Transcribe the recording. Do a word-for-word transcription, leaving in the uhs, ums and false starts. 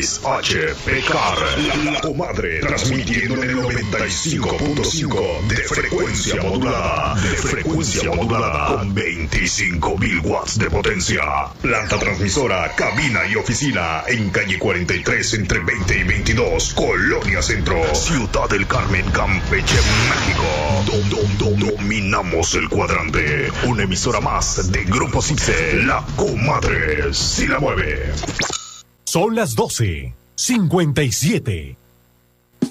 X H P C A R, La Comadre, transmitiendo en el noventa y cinco punto cinco de frecuencia modulada, de frecuencia modulada, con veinticinco mil watts de potencia. Planta transmisora, cabina y oficina, en calle cuarenta y tres, entre veinte y veintidós, Colonia Centro, Ciudad del Carmen, Campeche, México. Dom, dom, dom, dominamos el cuadrante. Una emisora más de Grupo Cipse, La Comadre, si la mueve. Son las doce, cincuenta y siete.